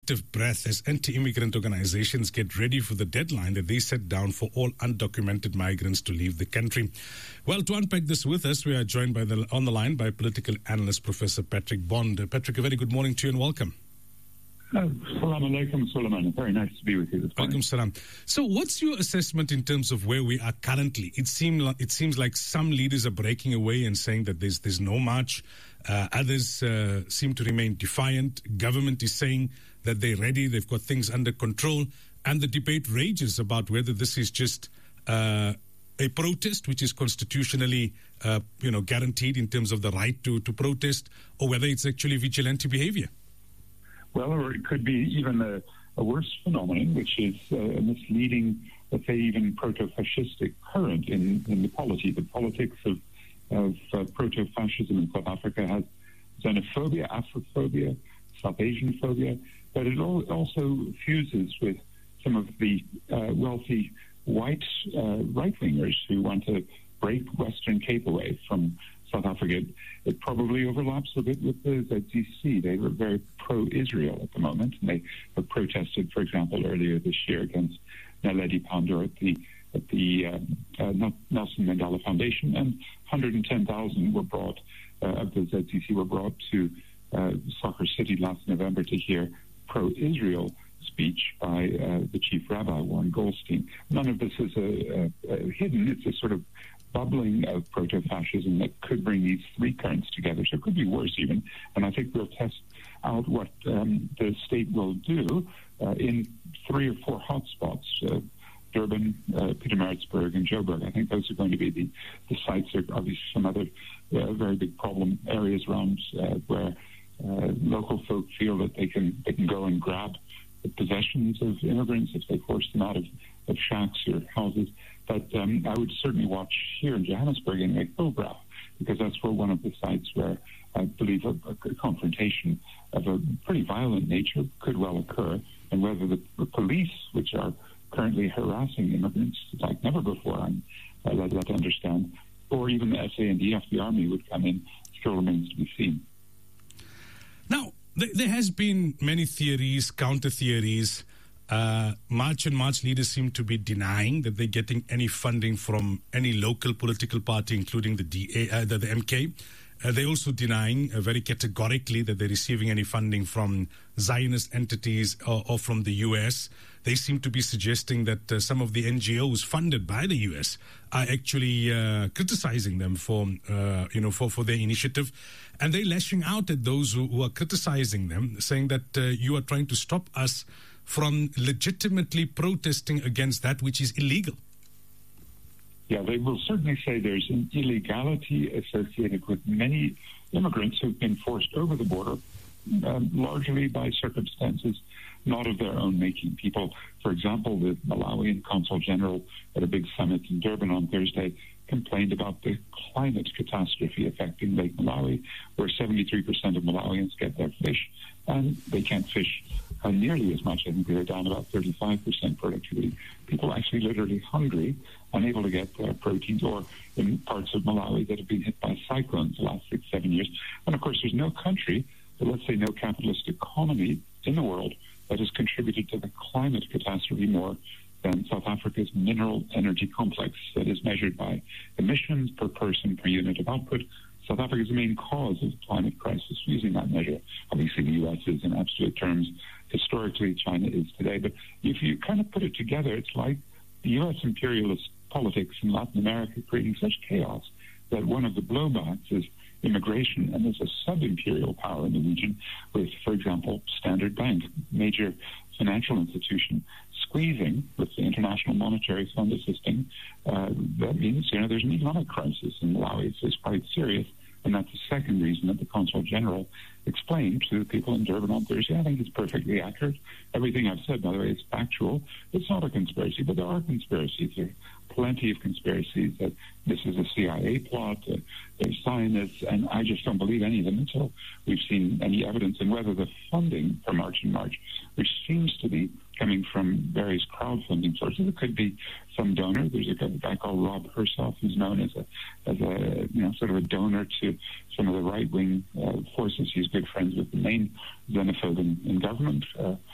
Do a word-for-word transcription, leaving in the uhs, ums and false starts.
collective breath as anti-immigrant organizations get ready for the deadline that they set down for all undocumented migrants to leave the country. Well, to unpack this with us, we are joined by the, on the line by political analyst Professor Patrick Bond. Uh, Patrick, a very good morning to you and welcome. Oh, Salam alaikum, Suleiman. Very nice to be with you this morning. Welcome, salam. So what's your assessment in terms of where we are currently? It, seem like, it seems like some leaders are breaking away and saying that there's, there's no march. Uh, others uh, seem to remain defiant. Government is saying that they're ready, they've got things under control. And the debate rages about whether this is just uh, a protest, which is constitutionally uh, you know, guaranteed in terms of the right to, to protest, or whether it's actually vigilante behavior. Well, or it could be even a, a worse phenomenon, which is uh, a misleading, let's say, even proto-fascistic current in, in the polity. The politics of, of uh, proto-fascism in South Africa has xenophobia, Afrophobia, South Asian phobia, but it all, also fuses with some of the uh, wealthy white uh, right-wingers who want to break Western Cape away from South Africa. It probably overlaps a bit with the Z C C. They were very pro-Israel at the moment, and they have protested, for example, earlier this year against Naledi Pandor at the at the um, uh, Nelson Mandela Foundation, and one hundred ten thousand were brought uh, of the Z C C were brought to uh, Soccer City last November to hear pro-Israel speech by uh, the chief rabbi, Warren Goldstein. None of this is a, a, a hidden. It's a sort of bubbling of proto-fascism that could bring these three currents together. So it could be worse even. And I think we'll test out what um, the state will do uh, in three or four hotspots, uh, Durban, uh, Pietermaritzburg, and Joburg. I think those are going to be the, the sites. There are obviously some other uh, very big problem areas around uh, where uh, local folk feel that they can they can go and grab the possessions of immigrants if they force them out of, of shacks or houses. But um, I would certainly watch here in Johannesburg and Lake Bilbrow, because that's where one of the sites where I believe a, a confrontation of a pretty violent nature could well occur, and whether the, the police, which are currently harassing immigrants like never before, I'm uh, led to understand, or even the S A N D F, the army, would come in, still remains to be seen. Now, th- there has been many theories, counter-theories. Uh, March and March leaders seem to be denying that they're getting any funding from any local political party, including the D A, uh, the, the M K. Uh, they're also denying uh, very categorically that they're receiving any funding from Zionist entities or, or from the U S. They seem to be suggesting that uh, some of the N G Os funded by the U S are actually uh, criticizing them for, uh, you know, for, for their initiative. And they're lashing out at those who, who are criticizing them, saying that uh, you are trying to stop us from legitimately protesting against that which is illegal. Yeah, they will certainly say there's an illegality associated with many immigrants who've been forced over the border, um, largely by circumstances not of their own making. People, for example, the Malawian Consul General at a big summit in Durban on Thursday complained about the climate catastrophe affecting Lake Malawi, where seventy-three percent of Malawians get their fish, and they can't fish uh, nearly as much. I think they're down about thirty-five percent productivity. People are actually literally hungry, unable to get their proteins, or in parts of Malawi that have been hit by cyclones the last six, seven years. And of course, there's no country, but let's say no capitalist economy in the world that has contributed to the climate catastrophe more than South Africa's mineral energy complex that is measured by emissions per person per unit of output. South Africa is the main cause of the climate crisis using that measure. Obviously, the U S is in absolute terms. Historically, China is today. But if you kind of put it together, it's like the U S imperialist politics in Latin America creating such chaos that one of the blowbacks is immigration, and there's a sub-imperial power in the region with, for example, Standard Bank, major financial institution, squeezing with the International Monetary Fund assisting. Uh, that means, you know, there's an economic crisis in Malawi. It's, it's quite serious, and that's the second reason that the Consul General explained to the people in Durban on Thursday. I think it's perfectly accurate. Everything I've said, by the way, is factual. It's not a conspiracy, but there are conspiracies. There are plenty of conspiracies that this is a C I A plot, uh, there's Zionists, and I just don't believe any of them until we've seen any evidence. And whether the funding for March and March, which seems to be coming from various crowdfunding sources, it could be some donor. There's a guy called Rob Hersoff who's known as a, as a you know, sort of a donor to some of the right-wing uh, forces. He's good friends with the main xenophobe in, in government. Uh,